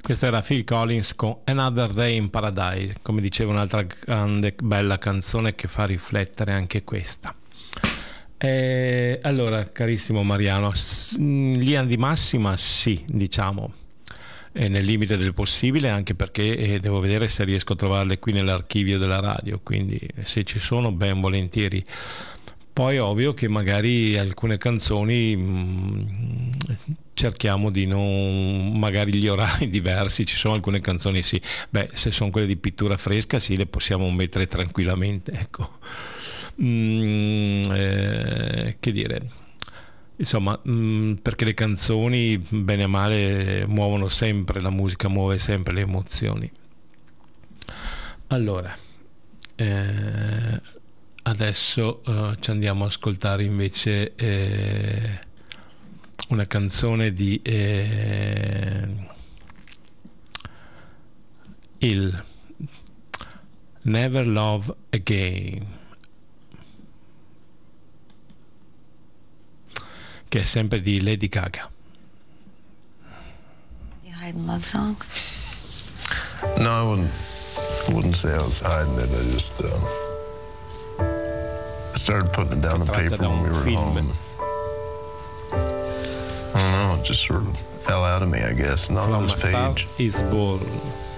Questo era Phil Collins con Another Day in Paradise, come diceva un'altra grande bella canzone che fa riflettere anche questa. Allora, carissimo Mariano, linea di massima sì, diciamo, nel limite del possibile, anche perché devo vedere se riesco a trovarle qui nell'archivio della radio, quindi se ci sono ben volentieri. Poi ovvio che magari alcune canzoni cerchiamo di non, magari gli orari diversi, ci sono alcune canzoni sì, beh, se sono quelle di pittura fresca sì, le possiamo mettere tranquillamente, ecco. Che dire, insomma, perché le canzoni bene o male muovono sempre, la musica muove sempre le emozioni. Allora adesso ci andiamo ad ascoltare invece una canzone di il Never Love Again, che è sempre di Lady Gaga. You hiding love songs? No, I wouldn't say I was hiding it. I just I started putting it down on paper when we were at home. I don't know, it just sort of fell out of me, I guess, not on this page. From a Star Is Born.